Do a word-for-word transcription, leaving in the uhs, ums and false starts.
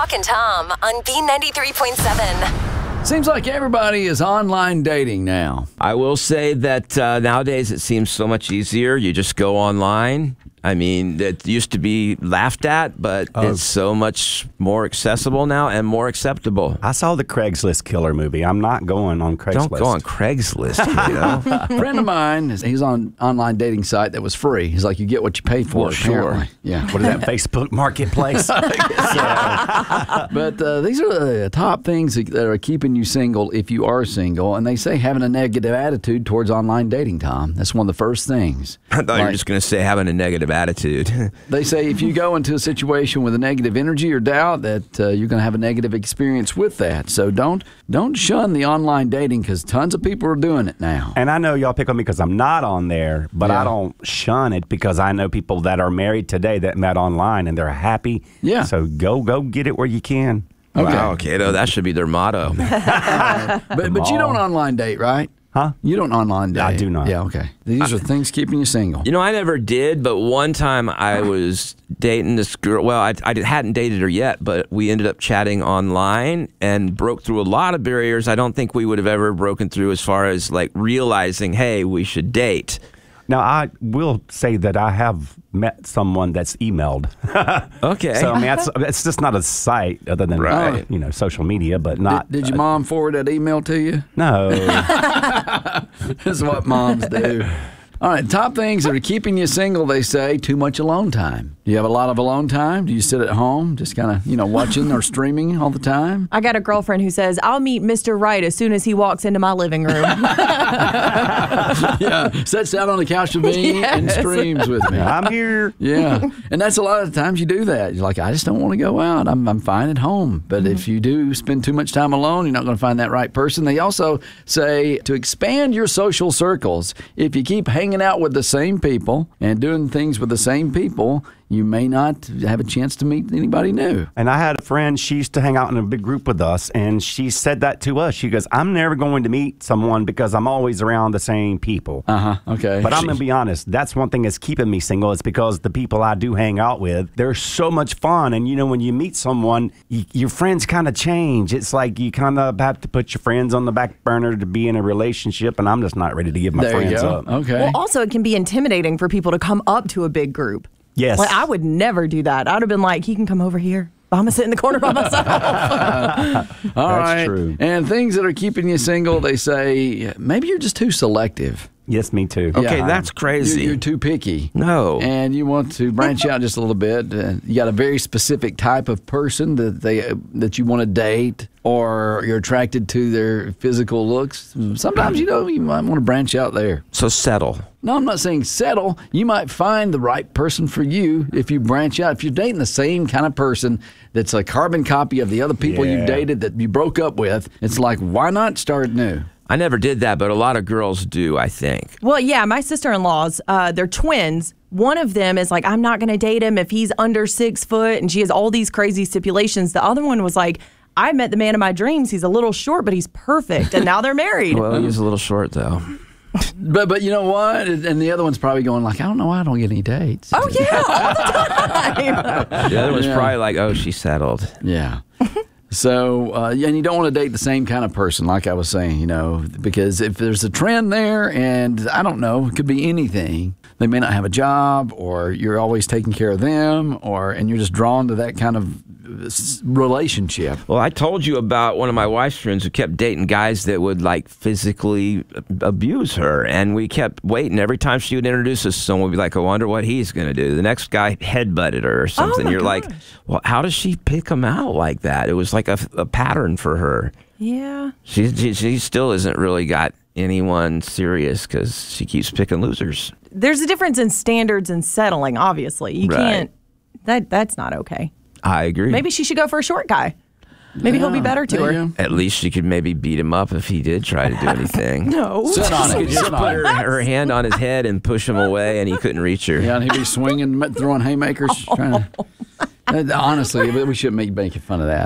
Hawk and Tom on B ninety-three point seven. Seems like everybody is online dating now. I will say that uh, nowadays it seems so much easier. You just go online. I mean, it used to be laughed at, but Oh. it's so much more accessible now and more acceptable. I saw the Craigslist killer movie. I'm not going on Craigslist. Don't go on Craigslist, you know? A friend of mine, he's on an online dating site that was free. He's like, you get what you pay for, Well, sure. apparently. Yeah. What is that, Facebook Marketplace? But uh, these are the top things that are keeping you single if you are single. And they say having a negative attitude towards online dating, Tom. That's one of the first things. I thought you were Like- just going to say having a negative attitude. They say if you go into a situation with a negative energy or doubt, that uh, you're going to have a negative experience with that. So don't don't shun the online dating because tons of people are doing it now. And I know y'all pick on me because I'm not on there, but Yeah. I don't shun it because I know people that are married today that met online and they're happy. Yeah. So go go get it where you can. Okay. Wow, Kato, that should be their motto. But but you don't online date, right? Huh? You don't online date. I do not. Yeah, okay. These are things keeping you single. You know, I never did, but one time I was dating this girl. Well, I, I hadn't dated her yet, but we ended up chatting online and broke through a lot of barriers I don't think we would have ever broken through as far as like realizing, hey, we should date. Now, I will say that I have met someone that's emailed. Okay. So, I mean, that's, it's just not a site other than, Right. you know, social media, but not. Did, did your mom forward that email to you? No. That's what moms do. All right, top things that are keeping you single, they say, too much alone time. Do you have a lot of alone time? Do you sit at home just kind of, you know, watching or streaming all the time? I got a girlfriend who says, I'll meet Mister Right as soon as he walks into my living room. Yeah, sits down on the couch with me and Yes. streams with me. I'm here. Yeah, and that's a lot of the times you do that. You're like, I just don't want to go out. I'm, I'm fine at home. But if you do spend too much time alone, you're not going to find that right person. They also say to expand your social circles. If you keep hanging out with the same people and doing things with the same people, you may not have a chance to meet anybody new. And I had a friend, she used to hang out in a big group with us, and she said that to us. She goes, I'm never going to meet someone because I'm always around the same people. Uh huh. Okay. But I'm going to be honest, that's one thing that's keeping me single. It's because the people I do hang out with, they're so much fun. And, you know, when you meet someone, you, your friends kind of change. It's like you kind of have to put your friends on the back burner to be in a relationship, and I'm just not ready to give my there you friends go. up. Okay. Well, also, it can be intimidating for people to come up to a big group. Yes. Like, I would never do that. I would have been like, he can come over here. I'm going to sit in the corner by myself. All That's right. true. And things that are keeping you single, they say maybe you're just too selective. Yes, me too. Okay, Yeah. that's crazy. You're, you're too picky. No. And you want to branch out just a little bit. Uh, you got a very specific type of person that they uh, that you want to date, or you're attracted to their physical looks. Sometimes, you know, you might want to branch out there. So settle. No, I'm not saying settle. You might find the right person for you if you branch out. If you're dating the same kind of person that's a carbon copy of the other people Yeah. you've dated that you broke up with, it's like, why not start new? I never did that, but a lot of girls do, I think. Well, yeah, my sister-in-laws, uh, they're twins. One of them is like, I'm not going to date him if he's under six foot, and she has all these crazy stipulations. The other one was like, I met the man of my dreams. He's a little short, but he's perfect, and now they're married. Well, he's a little short, though. But but you know what? And the other one's probably going like, I don't know why I don't get any dates. Oh, yeah, all the time. The other one's Yeah. probably like, oh, she's settled. Yeah. So, uh, yeah, and you don't want to date the same kind of person, like I was saying, you know, because if there's a trend there, and I don't know, it could be anything. They may not have a job, or you're always taking care of them, or and you're just drawn to that kind of s- relationship. Well, I told you about one of my wife's friends who kept dating guys that would like physically abuse her, and we kept waiting. Every time she would introduce us to someone, we'd be like, I wonder what he's going to do. The next guy headbutted her or something. my You're like, gosh. well, how does she pick him out like that? It was like a, a pattern for her. Yeah. She, she she still hasn't really got anyone serious because she keeps picking losers. There's a difference in standards and settling, obviously. You Right. can't, that that's not okay. I agree. Maybe she should go for a short guy. Maybe he'll be better to There her. you go. At least she could maybe beat him up if he did try to do anything. No. Sit on She it. could just Sit on put it. her, her hand on his head and push him away, and he couldn't reach her. Yeah, and he'd be swinging, throwing haymakers. Trying to, honestly, but we shouldn't make making fun of that.